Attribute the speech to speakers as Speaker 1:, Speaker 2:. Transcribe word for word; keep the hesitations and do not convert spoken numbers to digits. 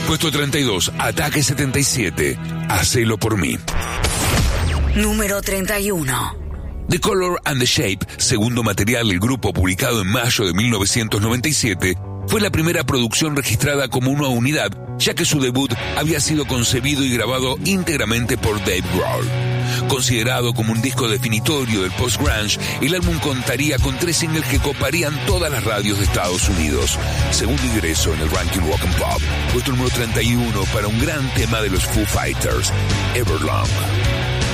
Speaker 1: Puesto treinta y dos, Ataque setenta y siete, Hacelo por mí.
Speaker 2: Número treinta y uno.
Speaker 1: The Color and the Shape, segundo material del grupo publicado en mayo de mil novecientos noventa y siete, fue la primera producción registrada como una unidad, ya que su debut había sido concebido y grabado íntegramente por Dave Grohl. Considerado como un disco definitorio del post-grunge, el álbum contaría con tres singles que coparían todas las radios de Estados Unidos. Segundo ingreso en el ranking Rock and Pop, puesto número treinta y uno para un gran tema de los Foo Fighters, Everlong.